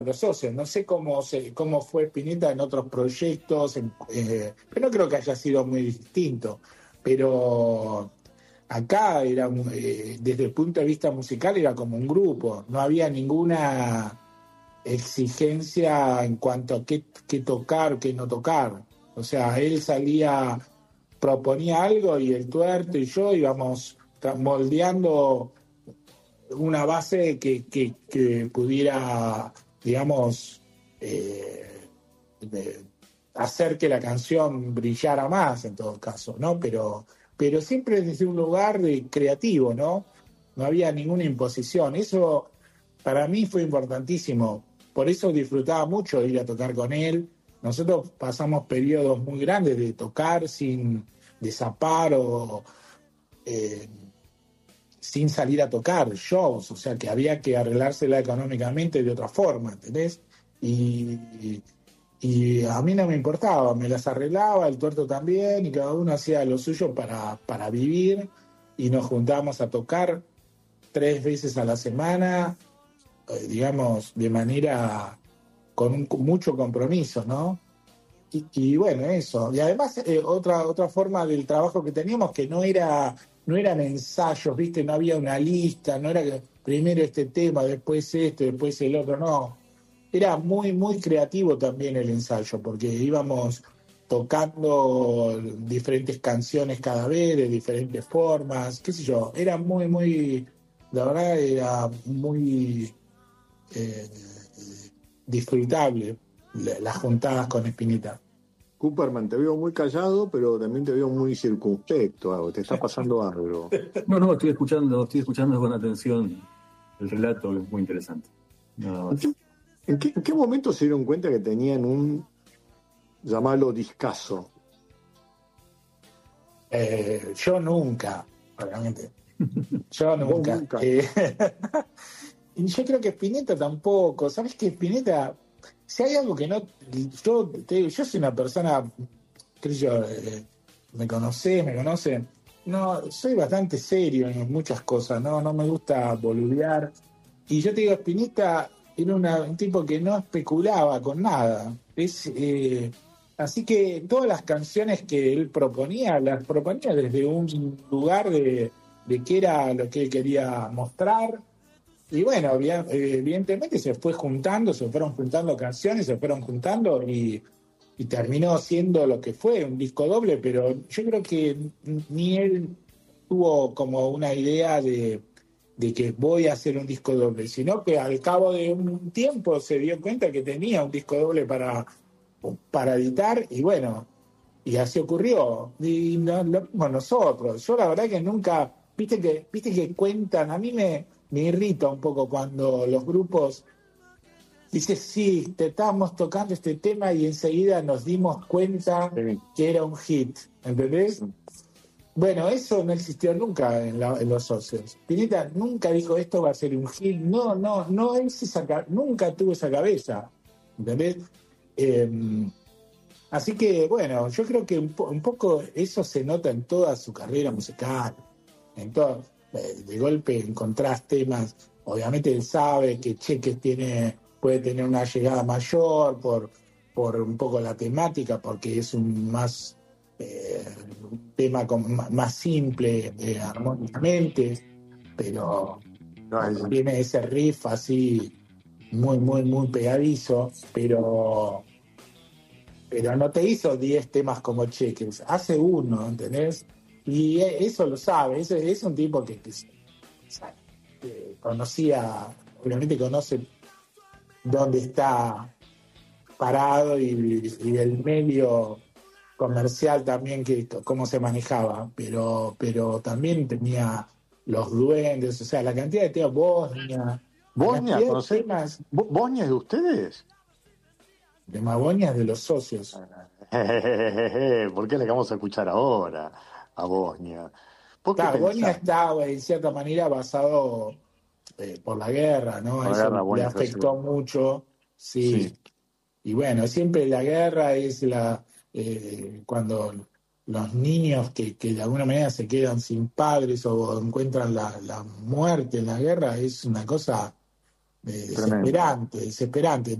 los socios. No sé cómo fue Spinetta en otros proyectos, pero no creo que haya sido muy distinto. Pero acá desde el punto de vista musical era como un grupo, no había ninguna exigencia en cuanto a qué tocar, qué no tocar. O sea, él proponía algo y el tuerto y yo íbamos moldeando una base que pudiera, digamos, hacer que la canción brillara más en todo caso, ¿no? Pero siempre desde un lugar creativo, ¿no? No había ninguna imposición. Eso para mí fue importantísimo. Por eso disfrutaba mucho ir a tocar con él. Nosotros pasamos periodos muy grandes de tocar sin desapar o sin salir a tocar shows, o sea que había que arreglársela económicamente de otra forma, ¿entendés? Y a mí no me importaba, me las arreglaba, el tuerto también, y cada uno hacía lo suyo para vivir, y nos juntábamos a tocar 3 veces a la semana, digamos, de manera con mucho compromiso, ¿no? Y bueno, eso. Y además, otra forma del trabajo que teníamos que no eran ensayos, ¿viste? No había una lista, no era que primero este tema, después este, después el otro, no. Era muy, muy creativo también el ensayo, porque íbamos tocando diferentes canciones cada vez, de diferentes formas, qué sé yo. Era muy, muy, la verdad era muy eh, disfrutable las juntadas con Spinetta. Cooperman, te veo muy callado, pero también te veo muy circunspecto. Te está pasando algo. No, estoy escuchando con atención el relato, es muy interesante. No, ¿En qué momento se dieron cuenta que tenían un, llamarlo, discazo? Yo nunca, realmente. Yo nunca. Y yo creo que Spinetta tampoco. ¿Sabes qué? Spinetta, si hay algo que no... Yo soy una persona, creo yo, me conocen. No, soy bastante serio en muchas cosas, no me gusta boludear. Y yo te digo, Spinetta era un tipo que no especulaba con nada. Así que todas las canciones que él proponía, las proponía desde un lugar de qué era lo que él quería mostrar. Y bueno, evidentemente se fueron juntando canciones, se fueron juntando y terminó siendo lo que fue, un disco doble, pero yo creo que ni él tuvo como una idea de que voy a hacer un disco doble, sino que al cabo de un tiempo se dio cuenta que tenía un disco doble para editar y bueno, y así ocurrió. Y lo mismo nosotros. Yo la verdad que nunca, viste que cuentan, a mí me irrita un poco cuando los grupos dicen, sí, te estábamos tocando este tema y enseguida nos dimos cuenta que era un hit, ¿entendés? Bueno, eso no existió nunca en los socios. Spinetta nunca dijo esto va a ser un hit, no es nunca tuvo esa cabeza, ¿entendés? Así que, bueno, yo creo que un poco eso se nota en toda su carrera musical, en todo. De golpe encontrás temas, obviamente él sabe que Cheques puede tener una llegada mayor por un poco la temática, porque es un tema más simple armónicamente, pero tiene ese riff así muy, muy, muy pegadizo, pero no te hizo 10 temas como Cheques, hace uno, ¿entendés? Y eso lo sabe, es un tipo que conocía, obviamente conoce dónde está parado y el medio comercial también, cómo se manejaba, pero también tenía los duendes, o sea, la cantidad de temas, Bosnia, ¿Bosnia es de ustedes? De Magoña es de los socios. ¿Por qué le vamos a escuchar ahora a Bosnia? Claro, Bosnia está en cierta manera basado por la guerra, ¿no? Eso le afectó mucho, sí. Y bueno, siempre la guerra es cuando los niños que de alguna manera se quedan sin padres o encuentran la muerte en la guerra, es una cosa desesperante.